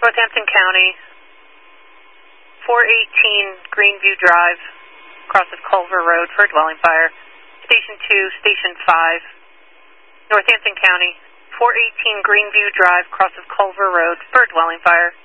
Northampton County, 418 Greenview Drive, cross of Culver Road for a dwelling fire. Station 2, Station 5. Northampton County, 418 Greenview Drive, cross of Culver Road for a dwelling fire.